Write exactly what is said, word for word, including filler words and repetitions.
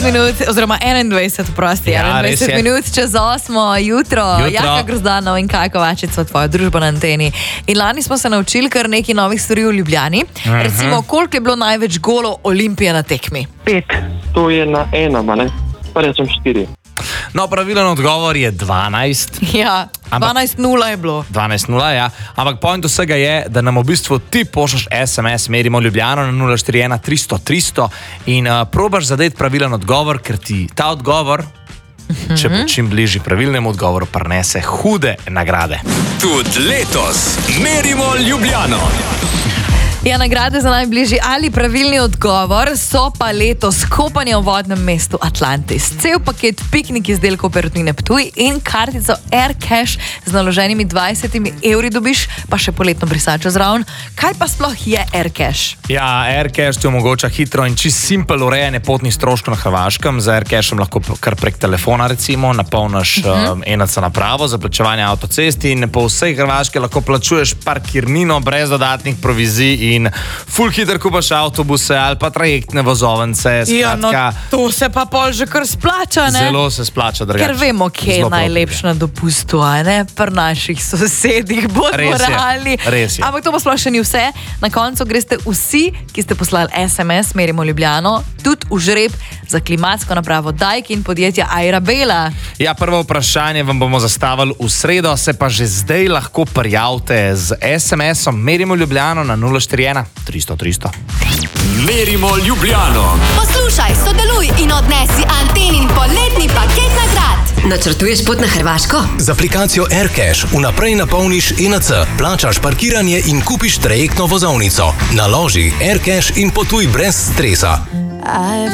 minut, oziroma enaindvajset, prosti, Ja, enaindvajset res je. minut čez osmo jutro. Jutro. Jaka Grozdanov in Kaj Kovačič sva tvoja družba na anteni. In lani smo se naučili kar nekaj novih stvari v Ljubljani. Mhm. Recimo, koliko je bilo največ golov Olimpije na tekmi? Pet, to je na enem, a ne? Pa rečem štiri. No, pravilen odgovor je dvanajst. Ja, Ampak- dvanajst nula je bilo. dvanajst nula, ja. Ampak point vsega je, da nam v bistvu ti pošljaš es em es, merimo Ljubljano na nula štiri ena tristo tristo in uh, probaš zadeti pravilen odgovor, ker ti ta odgovor, uh-huh. če bo čim bližji pravilnemu odgovoru, prinese hude nagrade. Tudi letos merimo Ljubljano. Ja, nagrade za najbližji ali pravilni odgovor so pa letos kopanje v vodnem mestu Atlantis. Cel paket piknik izdelkov Perutnine Ptuj in kartico AirCash z naloženimi dvajsetimi evri dobiš, pa še poletno brisačo zraven. Kaj pa sploh je AirCash? Ja, AirCash ti omogoča hitro in čist simpel urejanje potnih stroškov na Hrvaškem. Z AirCashom lahko kar prek telefona recimo napolniš uh-huh. um, E N C napravo za plačevanje avtocesti in po vsej Hrvaški lahko plačuješ parkirnino brez dodatnih provizij in ful hiter kupaš avtobuse ali pa trajektne vozovnice. Ja, no, Skratka, to se pa pol že kar splača, ne? zelo se splača, drugače. Ker vemo, kje je Zelo najlepše na dopustu, a ne? Pri naših sosedih, bodimo Res je, realni. res je. Ampak to pa sploh še ni vse. Na koncu greste vsi, ki ste poslali es em es, merimo Ljubljano, tudi v žreb za klimatsko napravo Daikin podjetja Airabela. Ja, prvo vprašanje vam bomo zastavili v sredo, se pa že zdaj lahko prijavite z es em esom merimo Ljubljano na nula štiri ena tristo tristo. Merimo Ljubljano. Poslušaj, sodeluj in odnesi Antenin poletni paket nagrad. Načrtuješ pot na Hrvaško? Z aplikacijo AirCash vnaprej napolniš E N C, plačaš parkiranje in kupiš trajektno vozovnico. Naloži AirCash in potuj brez stresa.